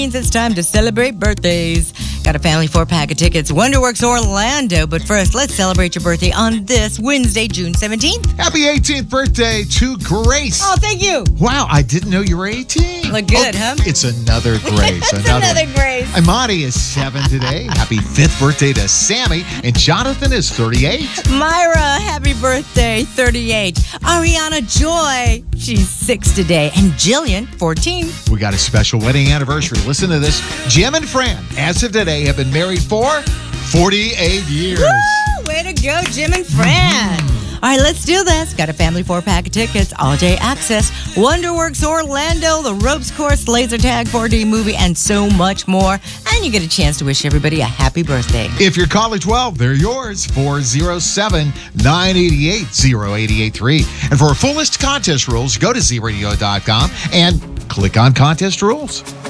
It's time to celebrate birthdays. Got a family 4-pack of tickets, Wonderworks Orlando. But first, let's celebrate your birthday on this Wednesday, June 17th. Happy 18th birthday to Grace. Oh, thank you. Wow, I didn't know you were 18. Look good, huh? It's another Grace. It's another Grace. Imani is 7 today. Happy 5th birthday to Sammy. And Jonathan is 38. Myra, happy birthday, 38. Ariana Joy, she's 6 today. And Jillian, 14. We got a special wedding anniversary. Listen to this. Jim and Fran, as of today, have been married for 48 years. Woo! Way to go, Jim and Fran. All right, let's do this. Got a family 4-pack of tickets, all-day access, Wonderworks Orlando, the Ropes Course, laser tag, 4D movie, and so much more. And you get a chance to wish everybody a happy birthday. If you're caller 12, they're yours. 407-988-0883. And for full list contest rules, go to zradio.com and click on contest rules.